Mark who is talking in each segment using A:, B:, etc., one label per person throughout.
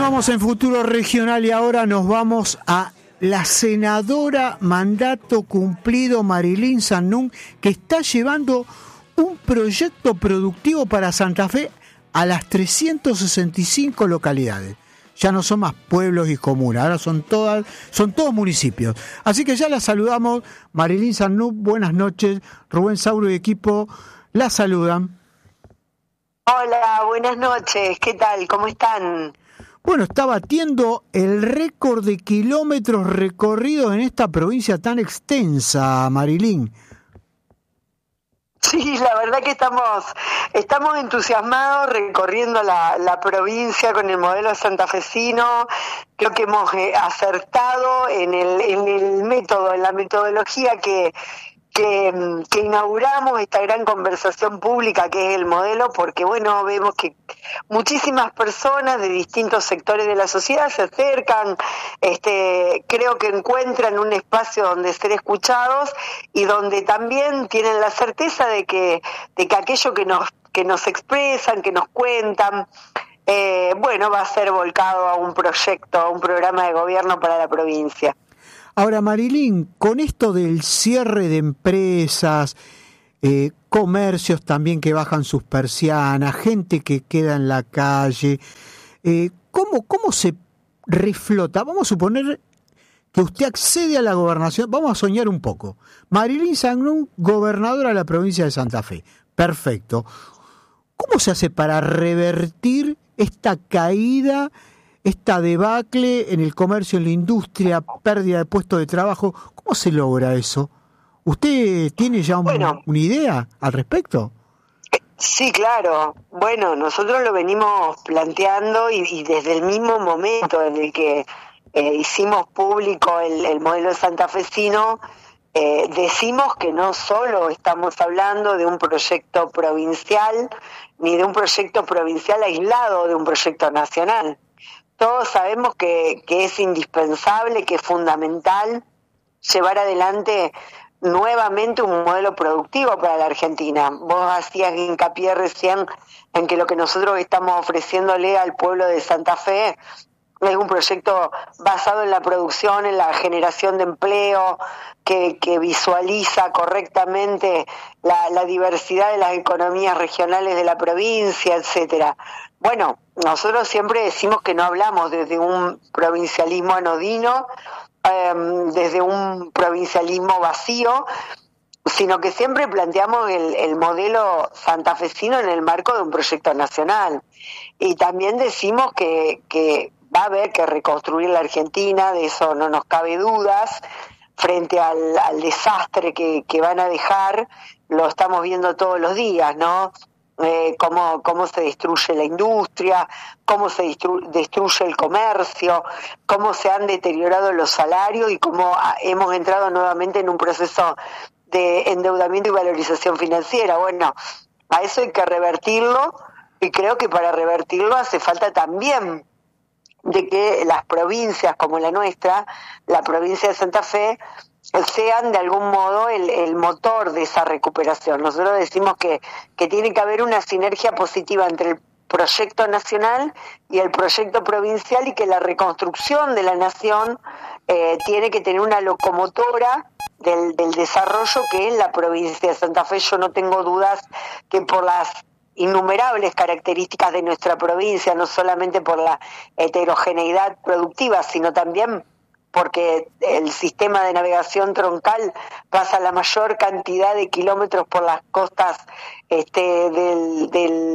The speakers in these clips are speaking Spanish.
A: Continuamos en Futuro Regional y ahora nos vamos a la senadora mandato cumplido Marilyn Sannum, que está llevando un proyecto productivo para Santa Fe a las 365 localidades. Ya no son más pueblos y comunas, ahora son todos municipios. Así que ya la saludamos, Marilyn Sannum, buenas noches. Rubén Sauro y equipo la saludan.
B: Hola, buenas noches, ¿qué tal? ¿Cómo están?
A: Bueno, está batiendo el récord de kilómetros recorridos en esta provincia tan extensa, Marilyn.
B: Sí, la verdad que estamos entusiasmados recorriendo la provincia con el modelo santafesino. Creo que hemos acertado en el método, en la metodología que inauguramos esta gran conversación pública que es el modelo, porque bueno, vemos que muchísimas personas de distintos sectores de la sociedad se acercan, creo que encuentran un espacio donde ser escuchados y donde también tienen la certeza de que aquello que nos expresan, que nos cuentan, va a ser volcado a un proyecto, a un programa de gobierno para la provincia.
A: Ahora, Marilyn, con esto del cierre de empresas, comercios también que bajan sus persianas, gente que queda en la calle, ¿cómo se reflota? Vamos a suponer que usted accede a la gobernación, vamos a soñar un poco. Marilyn Sannum, gobernadora de la provincia de Santa Fe. Perfecto. ¿Cómo se hace para revertir esta caída, esta debacle en el comercio, en la industria, pérdida de puestos de trabajo? ¿Cómo se logra eso? ¿Usted tiene ya una idea al respecto?
B: Sí, claro. Bueno, nosotros lo venimos planteando y desde el mismo momento en el que hicimos público el modelo santafesino, decimos que no solo estamos hablando de un proyecto provincial, ni de un proyecto provincial aislado de un proyecto nacional. Todos sabemos que es indispensable, que es fundamental llevar adelante nuevamente un modelo productivo para la Argentina. Vos hacías hincapié recién en que lo que nosotros estamos ofreciéndole al pueblo de Santa Fe es un proyecto basado en la producción, en la generación de empleo, que visualiza correctamente la diversidad de las economías regionales de la provincia, etcétera. Bueno, nosotros siempre decimos que no hablamos desde un provincialismo anodino, desde un provincialismo vacío, sino que siempre planteamos el modelo santafesino en el marco de un proyecto nacional. Y también decimos que va a haber que reconstruir la Argentina, de eso no nos cabe dudas, frente al desastre que van a dejar, lo estamos viendo todos los días, ¿no? Cómo se destruye la industria, cómo se destruye el comercio, cómo se han deteriorado los salarios y cómo hemos entrado nuevamente en un proceso de endeudamiento y valorización financiera. Bueno, a eso hay que revertirlo y creo que para revertirlo hace falta también de que las provincias como la nuestra, la provincia de Santa Fe, sean de algún modo el motor de esa recuperación. Nosotros decimos que tiene que haber una sinergia positiva entre el proyecto nacional y el proyecto provincial y que la reconstrucción de la nación tiene que tener una locomotora del desarrollo que es la provincia de Santa Fe. Yo no tengo dudas que por las innumerables características de nuestra provincia, no solamente por la heterogeneidad productiva, sino también porque el sistema de navegación troncal pasa la mayor cantidad de kilómetros por las costas de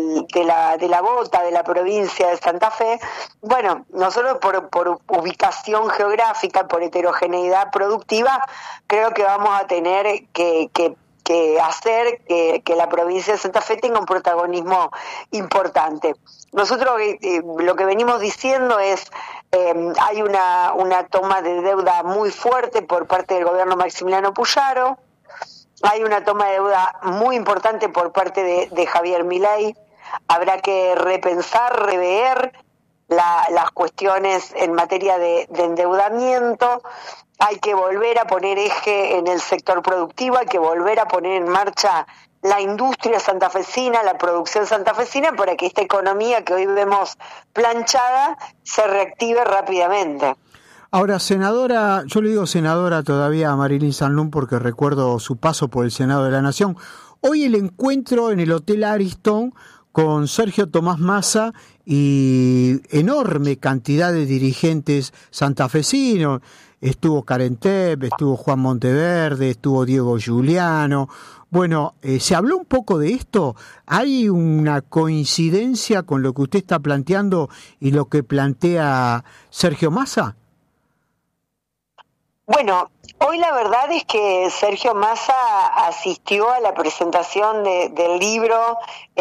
B: la bota de la provincia de Santa Fe. Bueno, nosotros por ubicación geográfica, por heterogeneidad productiva, creo que vamos a tener que hacer que la provincia de Santa Fe tenga un protagonismo importante. Nosotros lo que venimos diciendo es hay una toma de deuda muy fuerte por parte del gobierno Maximiliano Puyaro, hay una toma de deuda muy importante por parte de Javier Milei. Habrá que repensar, rever las cuestiones en materia de endeudamiento. Hay que volver a poner eje en el sector productivo, hay que volver a poner en marcha la industria santafesina, la producción santafesina, para que esta economía que hoy vemos planchada se reactive rápidamente.
A: Ahora, senadora, yo le digo senadora todavía a Marilyn Sanlún porque recuerdo su paso por el Senado de la Nación. Hoy el encuentro en el Hotel Ariston con Sergio Tomás Massa y enorme cantidad de dirigentes santafesinos. Estuvo Karen Tepp, estuvo Juan Monteverde, estuvo Diego Giuliano. Bueno, ¿se habló un poco de esto? ¿Hay una coincidencia con lo que usted está planteando y lo que plantea Sergio Massa?
B: Bueno, hoy la verdad es que Sergio Massa asistió a la presentación del libro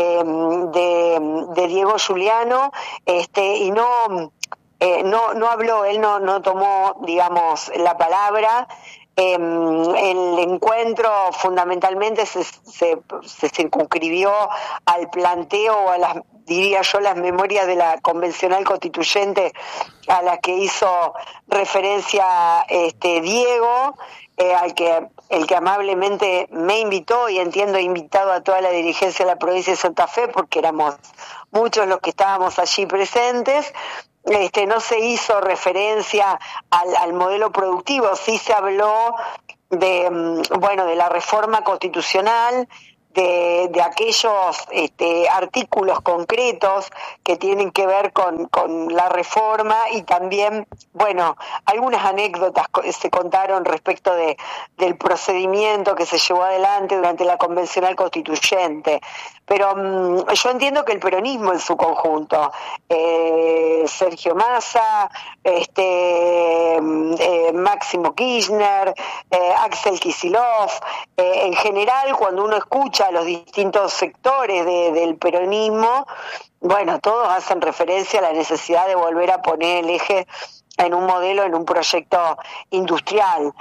B: de Diego Giuliano, y no habló, él no tomó, digamos, la palabra. El encuentro fundamentalmente se circunscribió al planteo o a las memorias de la convencional constituyente a las que hizo referencia Diego, el que amablemente me invitó, y entiendo invitado a toda la dirigencia de la provincia de Santa Fe, porque éramos muchos los que estábamos allí presentes. No se hizo referencia al modelo productivo, sí se habló de la reforma constitucional, de aquellos artículos concretos que tienen que ver con la reforma, y también, algunas anécdotas se contaron respecto del procedimiento que se llevó adelante durante la convencional constituyente. Pero yo entiendo que el peronismo en su conjunto, Sergio Massa, Máximo Kirchner, Axel Kicillof, en general, cuando uno escucha a los distintos sectores del peronismo, todos hacen referencia a la necesidad de volver a poner el eje en un modelo, en un proyecto industrial.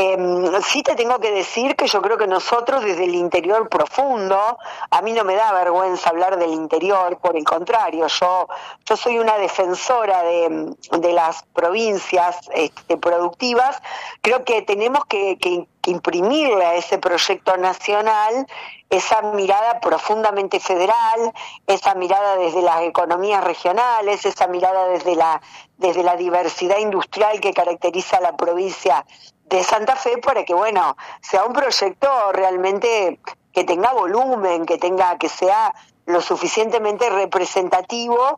B: Sí te tengo que decir que yo creo que nosotros desde el interior profundo, a mí no me da vergüenza hablar del interior, por el contrario, yo soy una defensora de las provincias productivas. Creo que tenemos que imprimirle a ese proyecto nacional esa mirada profundamente federal, esa mirada desde las economías regionales, esa mirada desde la diversidad industrial que caracteriza a la provincia de Santa Fe, para que sea un proyecto realmente que tenga volumen, que sea lo suficientemente representativo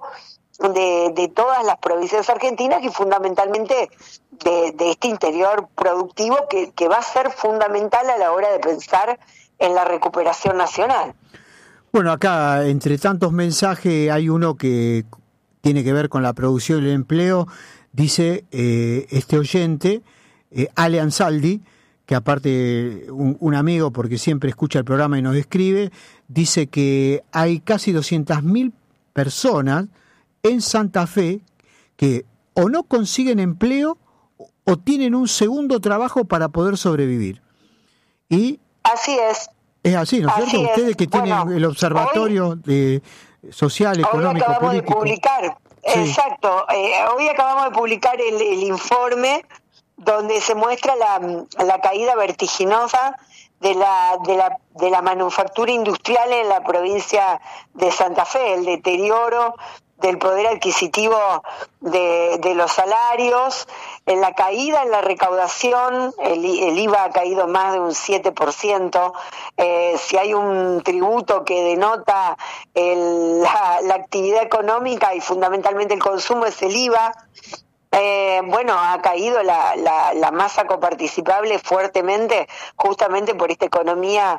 B: de todas las provincias argentinas, y fundamentalmente de este interior productivo que va a ser fundamental a la hora de pensar en la recuperación nacional.
A: Bueno, acá entre tantos mensajes hay uno que tiene que ver con la producción y el empleo. Dice este oyente, Ale Ansaldi, que aparte un amigo, porque siempre escucha el programa y nos escribe, dice que hay casi 200.000 personas en Santa Fe que o no consiguen empleo o tienen un segundo trabajo para poder sobrevivir. Y
B: así es.
A: Es así, ¿no es cierto?
B: Es.
A: Ustedes que tienen el observatorio social, económico,
B: hoy acabamos
A: político.
B: De publicar, sí. Exacto. Hoy acabamos de publicar el informe donde se muestra la caída vertiginosa de la manufactura industrial en la provincia de Santa Fe, el deterioro del poder adquisitivo de los salarios, en la caída en la recaudación, el IVA ha caído más de un 7%, si hay un tributo que denota la actividad económica y fundamentalmente el consumo, es el IVA. Ha caído la masa coparticipable fuertemente, justamente por esta economía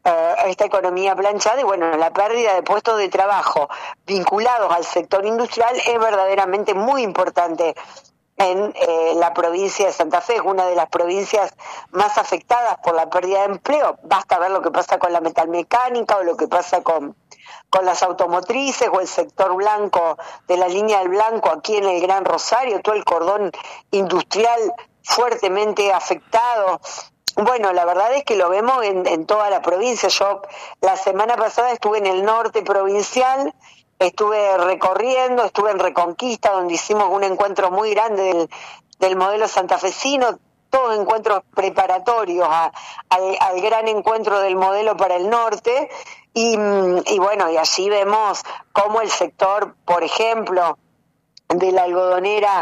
B: planchada, y la pérdida de puestos de trabajo vinculados al sector industrial es verdaderamente muy importante en la provincia de Santa Fe. Es una de las provincias más afectadas por la pérdida de empleo. Basta ver lo que pasa con la metalmecánica o lo que pasa con las automotrices, o el sector blanco de la línea del Blanco aquí en el Gran Rosario, todo el cordón industrial fuertemente afectado. La verdad es que lo vemos en toda la provincia. Yo la semana pasada estuve en el norte provincial, estuve recorriendo, estuve en Reconquista, donde hicimos un encuentro muy grande del modelo santafesino. todos encuentros preparatorios al gran encuentro del modelo para el norte, y bueno, y allí vemos cómo el sector, por ejemplo, de la algodonera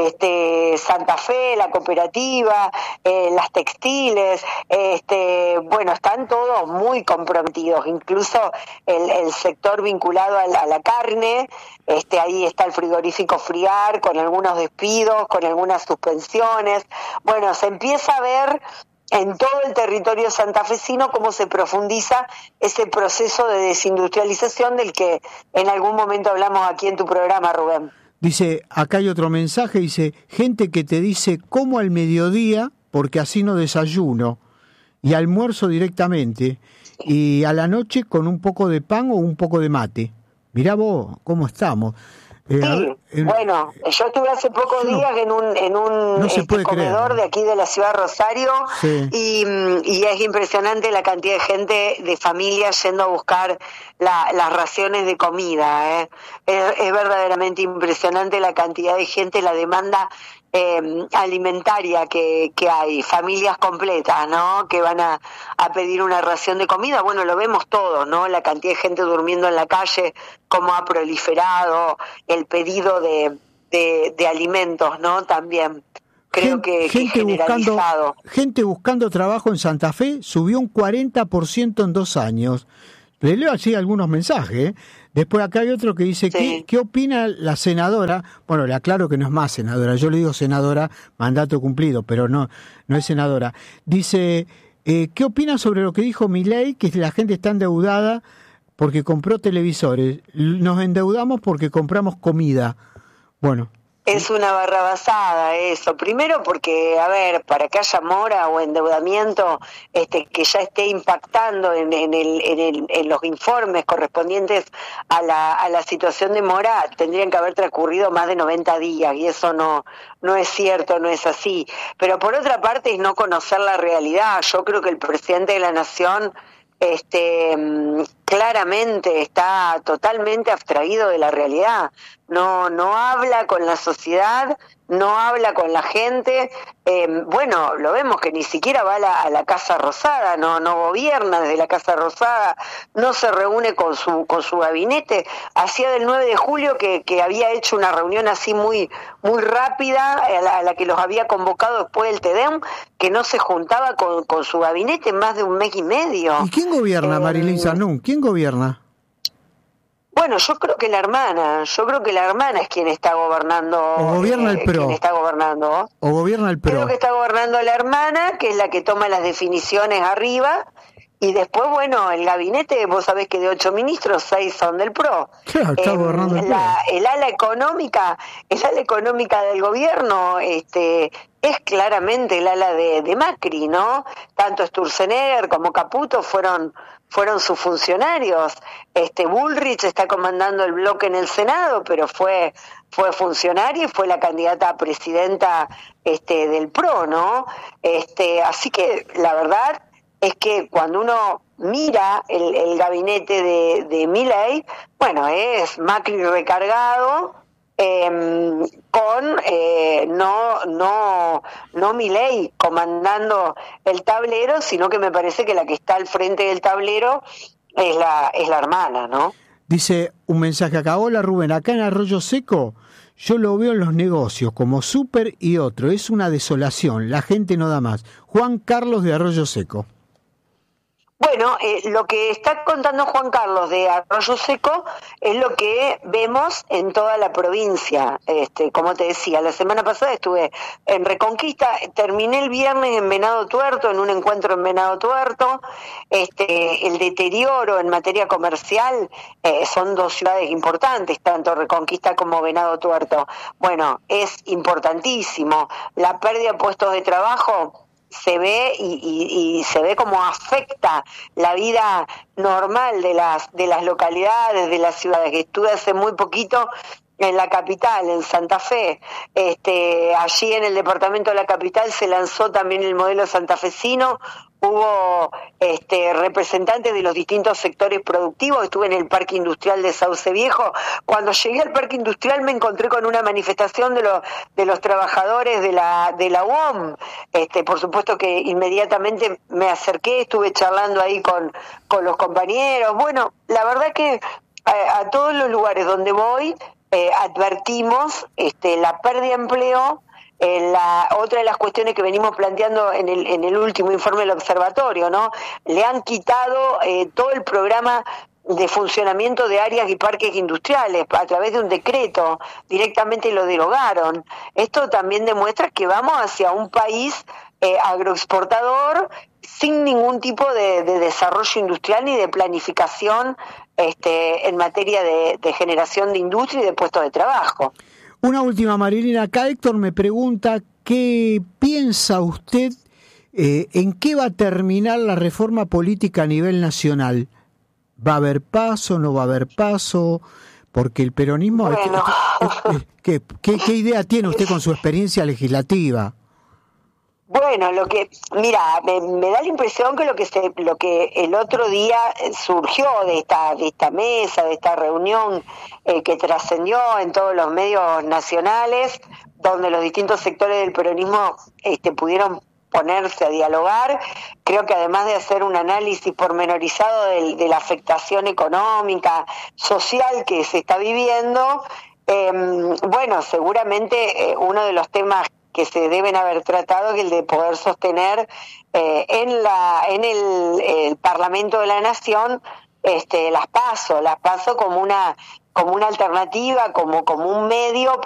B: Santa Fe, la cooperativa, las textiles, bueno, están todos muy comprometidos, incluso el sector vinculado a la carne, ahí está el frigorífico Friar, con algunos despidos, con algunas suspensiones. Bueno, se empieza a ver en todo el territorio santafesino cómo se profundiza ese proceso de desindustrialización del que en algún momento hablamos aquí en tu programa, Rubén.
A: Dice, acá hay otro mensaje, dice, gente que te dice como al mediodía, porque así no desayuno, y almuerzo directamente, y a la noche con un poco de pan o un poco de mate. Mirá vos, ¿cómo estamos?
B: Sí, bueno, yo estuve hace pocos días en un comedor de aquí de la ciudad de Rosario, sí. y es impresionante la cantidad de gente, de familias yendo a buscar las raciones de comida, es verdaderamente impresionante la cantidad de gente, la demanda alimentaria que hay, familias completas, ¿no? Que van a pedir una ración de comida. Bueno, lo vemos todos, ¿no? La cantidad de gente durmiendo en la calle, cómo ha proliferado el pedido de alimentos, ¿no? También creo que generalizado.
A: Gente buscando trabajo en Santa Fe subió un 40% en 2 años. Le leo así algunos mensajes. Después acá hay otro que dice, sí. ¿Qué opina la senadora? Bueno, le aclaro que no es más senadora. Yo le digo senadora, mandato cumplido, pero no es senadora. Dice, ¿qué opina sobre lo que dijo Milei? Que la gente está endeudada porque compró televisores. Nos endeudamos porque compramos comida. Bueno.
B: Es una barrabasada eso. Primero porque, a ver, para que haya mora o endeudamiento que ya esté impactando en los informes correspondientes a la situación de mora, tendrían que haber transcurrido más de 90 días y eso no es cierto, no es así. Pero por otra parte es no conocer la realidad. Yo creo que el presidente de la Nación claramente está totalmente abstraído de la realidad, no habla con la sociedad, no habla con la gente, bueno, lo vemos que ni siquiera va a la Casa Rosada, no gobierna desde la Casa Rosada, no se reúne con su gabinete. Hacía del 9 de julio que había hecho una reunión así muy rápida a la que los había convocado después del TEDEM, que no se juntaba con su gabinete en más de un mes y medio.
A: ¿Y quién gobierna, Marilyn Zanún? ¿Quién gobierna?
B: Bueno, yo creo que la hermana es quien está gobernando.
A: O gobierna el PRO.
B: Quien está gobernando.
A: O gobierna el PRO.
B: Creo que está gobernando la hermana, que es la que toma las definiciones arriba, y después, bueno, el gabinete, vos sabés que de 8 ministros, 6 son del PRO.
A: Claro, está gobernando el PRO.
B: El ala económica del gobierno, es claramente el ala de Macri, ¿no? Tanto Sturzenegger como Caputo fueron sus funcionarios. Bullrich está comandando el bloque en el Senado, pero fue funcionaria y fue la candidata a presidenta del PRO, ¿no? Así que la verdad es que cuando uno mira el gabinete de Milei, bueno, es Macri recargado, con no Milei comandando el tablero, sino que me parece que la que está al frente del tablero es la hermana, ¿no?
A: Dice un mensaje acá, hola Rubén, acá en Arroyo Seco yo lo veo en los negocios como súper y otro, es una desolación, la gente no da más. Juan Carlos de Arroyo Seco.
B: Bueno, lo que está contando Juan Carlos de Arroyo Seco es lo que vemos en toda la provincia. Como te decía, la semana pasada estuve en Reconquista, terminé el viernes en Venado Tuerto, en un encuentro en Venado Tuerto. El deterioro en materia comercial, son 2 ciudades importantes, tanto Reconquista como Venado Tuerto. Bueno, es importantísimo. La pérdida de puestos de trabajo se ve y se ve cómo afecta la vida normal de las localidades, de las ciudades. Que estuve hace muy poquito en la capital, en Santa Fe. Allí en el departamento de la capital se lanzó también el modelo santafesino hubo representantes de los distintos sectores productivos. Estuve en el Parque Industrial de Sauce Viejo. Cuando llegué al Parque Industrial me encontré con una manifestación de los trabajadores de la UOM. Por supuesto que inmediatamente me acerqué, estuve charlando ahí con los compañeros. Bueno, la verdad que a todos los lugares donde voy advertimos la pérdida de empleo. Otra de las cuestiones que venimos planteando en el último informe del observatorio, ¿no? Le han quitado todo el programa de funcionamiento de áreas y parques industriales a través de un decreto, directamente lo derogaron. Esto también demuestra que vamos hacia un país agroexportador sin ningún tipo de desarrollo industrial ni de planificación en materia de generación de industria y de puestos de trabajo.
A: Una última, Marilina. Acá Héctor me pregunta qué piensa usted, en qué va a terminar la reforma política a nivel nacional. ¿Va a haber paso, no va a haber paso? Porque el peronismo...
B: Bueno.
A: ¿Qué idea tiene usted con su experiencia legislativa?
B: Bueno, mira, me da la impresión que lo que el otro día surgió de esta mesa, de esta reunión que trascendió en todos los medios nacionales, donde los distintos sectores del peronismo pudieron ponerse a dialogar. Creo que además de hacer un análisis pormenorizado de la afectación económica, social que se está viviendo, bueno, seguramente uno de los temas que se deben haber tratado es el de poder sostener en el Parlamento de la Nación las PASO como una alternativa, como un medio